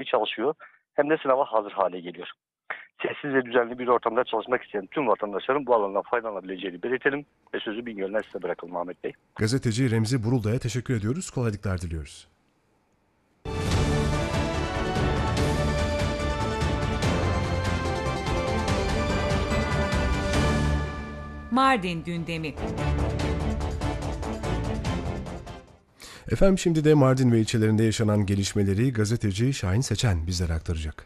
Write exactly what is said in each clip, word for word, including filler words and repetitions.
çalışıyor hem de sınava hazır hale geliyor. Sessiz ve düzenli bir ortamda çalışmak isteyen tüm vatandaşların bu alandan faydalanabileceğini belirtelim ve sözü Bingöl'den size bırakalım Ahmet Bey. Gazeteci Remzi Burulda'ya teşekkür ediyoruz. Kolaylıklar diliyoruz. Mardin gündemi. Efendim şimdi de Mardin ve ilçelerinde yaşanan gelişmeleri gazeteci Şahin Seçen bizlere aktaracak.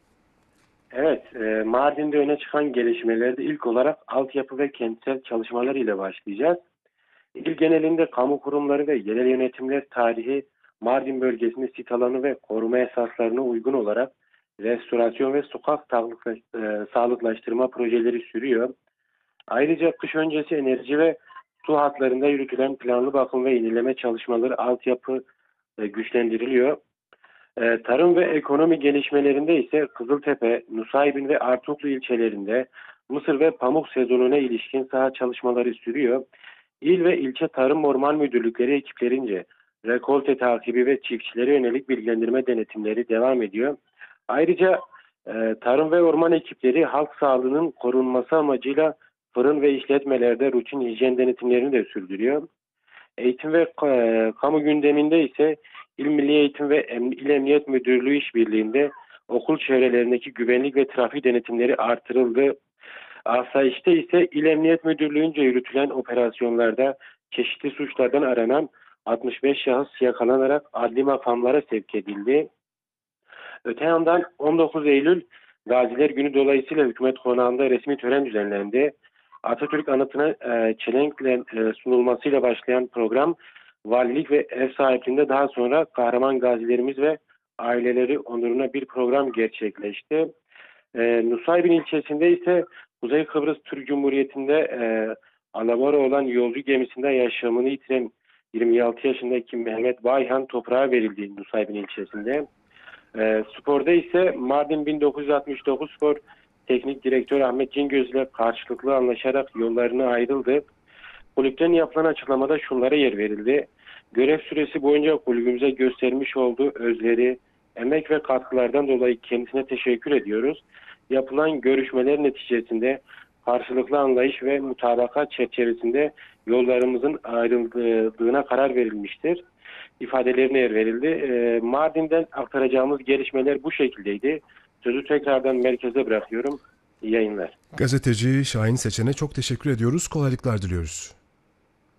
Evet, e, Mardin'de öne çıkan gelişmelerde ilk olarak altyapı ve kentsel çalışmalar ile başlayacağız. İl genelinde kamu kurumları ve yerel yönetimler tarihi Mardin bölgesinde sit alanı ve koruma esaslarına uygun olarak restorasyon ve sokak sağlıkla, e, sağlıklaştırma projeleri sürüyor. Ayrıca kış öncesi enerji ve su hatlarında yürütülen planlı bakım ve yenileme çalışmaları altyapı e, güçlendiriliyor. E, tarım ve ekonomi gelişmelerinde ise Kızıltepe, Nusaybin ve Artuklu ilçelerinde mısır ve pamuk sezonuna ilişkin saha çalışmaları sürüyor. İl ve ilçe tarım orman müdürlükleri ekiplerince rekolte takibi ve çiftçilere yönelik bilgilendirme denetimleri devam ediyor. Ayrıca e, tarım ve orman ekipleri halk sağlığının korunması amacıyla fırın ve işletmelerde rutin hijyen denetimlerini de sürdürüyor. Eğitim ve e, kamu gündeminde ise İl Milli Eğitim ve Em- İl Emniyet Müdürlüğü işbirliğinde okul çevrelerindeki güvenlik ve trafik denetimleri artırıldı. Asayişte ise İl Emniyet Müdürlüğü'nce yürütülen operasyonlarda çeşitli suçlardan aranan altmış beş şahıs yakalanarak adli makamlara sevk edildi. Öte yandan on dokuz Eylül Gaziler Günü dolayısıyla hükümet konağında resmi tören düzenlendi. Atatürk anıtına e, çelenkle e, sunulmasıyla başlayan program valilik ve ev sahipliğinde daha sonra kahraman gazilerimiz ve aileleri onuruna bir program gerçekleşti. E, Nusaybin ilçesinde ise Kuzey Kıbrıs Türk Cumhuriyeti'nde e, Alabora olan yolcu gemisinde yaşamını yitiren yirmi altı yaşındaki Mehmet Bayhan toprağa verildi Nusaybin ilçesinde. E, sporda ise Mardin bin dokuz yüz altmış dokuz Spor Teknik Direktörü Ahmet Cingöz ile karşılıklı anlaşarak yollarına ayrıldı. Kulüpten yapılan açıklamada şunlara yer verildi. Görev süresi boyunca kulübümüze göstermiş olduğu özveri, emek ve katkılardan dolayı kendisine teşekkür ediyoruz. Yapılan görüşmeler neticesinde karşılıklı anlayış ve mutabakat çerçevesinde yollarımızın ayrıldığına karar verilmiştir. İfadelerine yer verildi. E, Mardin'den aktaracağımız gelişmeler bu şekildeydi. Sözü tekrardan merkeze bırakıyorum. İyi yayınlar. Gazeteci Şahin Seçen'e çok teşekkür ediyoruz. Kolaylıklar diliyoruz.